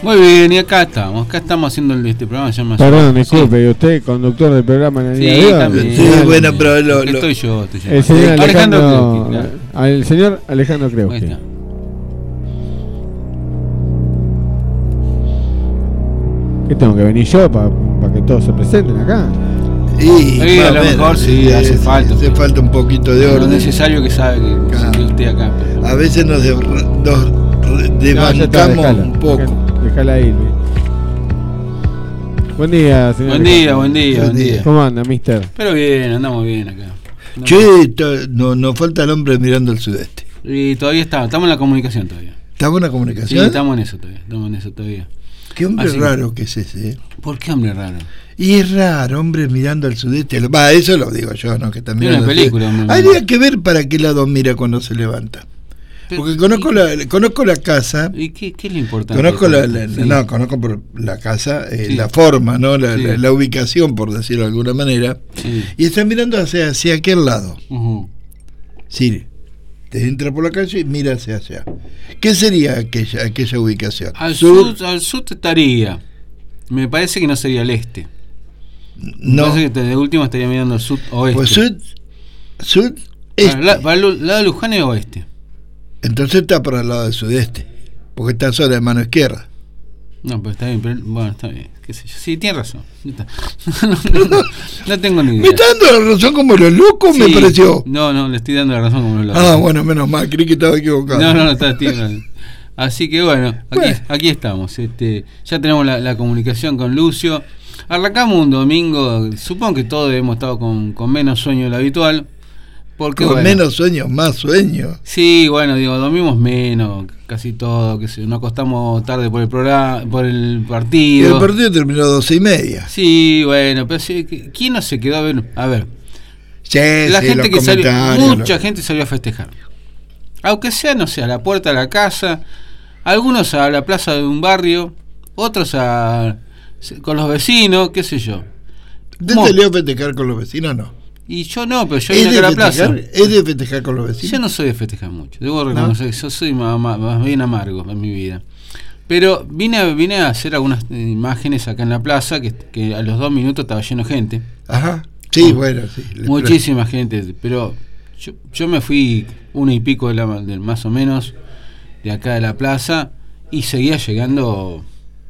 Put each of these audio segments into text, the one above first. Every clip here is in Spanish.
Muy bien, y acá estamos haciendo este programa. Perdón, disculpe, ¿y usted conductor del programa en el día de hoy? También. Sí, bueno, pero estoy yo. El señor Alejandro Kreuski, claro. El señor Alejandro Kreuski. ¿Qué tengo que venir yo para que todos se presenten acá? Y a lo mejor sí, hace falta. Hace falta un poquito de orden. Es necesario que sabe que usted acá. Pero... A veces nos desbancamos un poco. Déjala ahí. Buen día, señor. Buen día. ¿Cómo anda, mister? Pero bien, andamos bien acá. Che, nos falta el hombre mirando al sudeste. Y todavía estamos en la comunicación todavía. ¿Estamos en la comunicación? Sí, estamos en eso todavía. Qué hombre raro que es ese, ¿eh? ¿Por qué hombre raro? Y es raro, hombre mirando al sudeste. Eso lo digo yo, ¿no? Que también es una película. Habría que ver para qué lado mira cuando se levanta. Porque conozco la casa. ¿Y qué es lo importante? Conozco por la casa, la forma, ¿no? La ubicación, por decirlo de alguna manera. Sí. Y está mirando hacia aquel lado. Uh-huh. Sí. Te entra por la calle y mira hacia allá. ¿Qué sería aquella ubicación? Al sur estaría. Me parece que no sería el este. Me parece que de último estaría mirando al sud-oeste. Pues sud-este. ¿Para el lado de Luján es oeste? Entonces está para el lado del sudeste. Porque está sobre la mano izquierda. No, pero está bien. Bueno, está bien. ¿Qué sé yo? Sí, tiene razón. No tengo ni idea. ¿Me está dando la razón como los locos? Sí, me pareció. No, le estoy dando la razón como los locos. Ah, bueno, menos mal. Creí que estaba equivocado. No, tiene. Así que bueno, aquí estamos. Ya tenemos la comunicación con Lucio. Arrancamos un domingo. Supongo que todos hemos estado con menos sueño de lo habitual. Porque, menos sueño, más sueño. Sí, bueno, dormimos menos, casi todo, que nos acostamos tarde por el programa, por el partido. Y el partido terminó 12:30. Sí, bueno, pero ¿quién no se quedó a ver? A ver. Sí, la gente que salió, mucha gente salió a festejar. Aunque sea, no sé, a la puerta de la casa, algunos a la plaza de un barrio, otros con los vecinos, qué sé yo. ¿Usted salió a festejar con los vecinos o no? Y yo no, pero yo vine a la plaza. ¿Es de festejar con los vecinos? Yo no soy de festejar mucho. Debo reconocer que yo soy más bien amargo en mi vida. Pero vine a hacer algunas imágenes acá en la plaza, que a los 2 minutos estaba lleno de gente. Ajá. Sí, bueno, sí. Muchísima gente. Pero yo me fui 1 y pico de más o menos de acá de la plaza y seguía llegando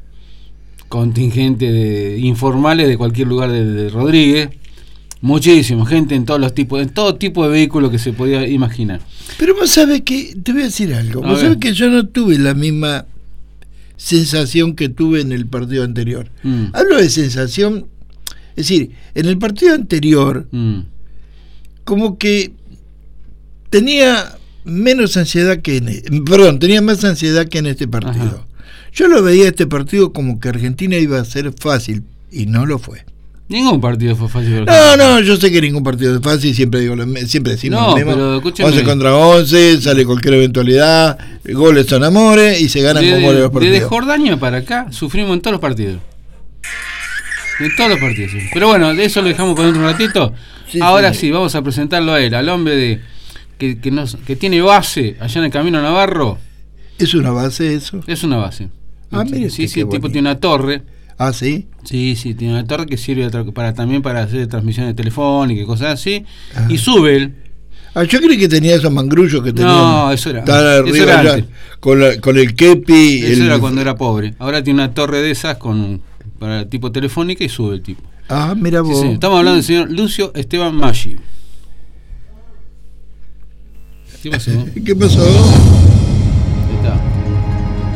contingente informales de cualquier lugar de Rodríguez. Muchísimo, gente en todo tipo de vehículos que se podía imaginar. Pero vos sabés que, te voy a decir algo, vos sabés que yo no tuve la misma sensación que tuve en el partido anterior. Hablo de sensación, es decir, en el partido anterior, como que tenía menos ansiedad tenía más ansiedad que en este partido. Ajá. Yo lo veía este partido como que Argentina iba a ser fácil, y no lo fue. Ningún partido fue fácil. No, yo sé que ningún partido es fácil, siempre decimos lo mismo. Pero 11 contra 11, sale cualquier eventualidad, goles son amores y se ganan con goles los partidos. Desde Jordania para acá sufrimos en todos los partidos. En todos los partidos, sí. Pero bueno, de eso lo dejamos por un ratito. Sí, ahora sí, vamos a presentarlo a él, al hombre que tiene base allá en el Camino Navarro. ¿Es una base eso? Es una base. Mire, sí, el tipo tiene una torre. Ah, ¿sí? Sí, tiene una torre que sirve también para hacer transmisiones telefónicas y cosas así. Ajá. Y sube él. Yo creí que tenía esos mangrullos que tenía. No, eso era arriba con el kepi. Eso era cuando era pobre. Ahora tiene una torre de esas para tipo telefónica y sube el tipo. Ah, mira vos. Sí. Estamos hablando del señor Lucio Esteban Maggi. ¿Qué pasó? ¿Qué pasó?